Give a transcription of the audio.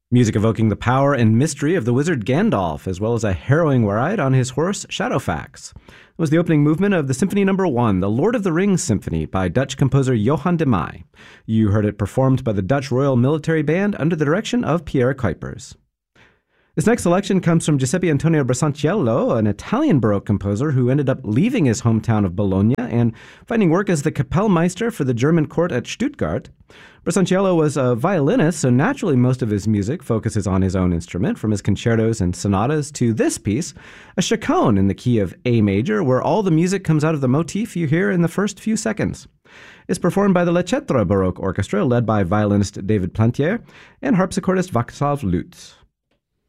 Music evoking the power and mystery of the wizard Gandalf, as well as a harrowing ride on his horse Shadowfax. It was the opening movement of the Symphony No. 1, the Lord of the Rings Symphony by Dutch composer Johan de Meij. You heard it performed by the Dutch Royal Military Band under the direction of Pierre Kuipers. This next selection comes from Giuseppe Antonio Brissantiello, an Italian Baroque composer who ended up leaving his hometown of Bologna and finding work as the Kapellmeister for the German court at Stuttgart. Brissantiello was a violinist, so naturally most of his music focuses on his own instrument, from his concertos and sonatas to this piece, a chaconne in the key of A major, where all the music comes out of the motif you hear in the first few seconds. It's performed by the Leccetra Baroque Orchestra, led by violinist David Plantier and harpsichordist Václav Lutz.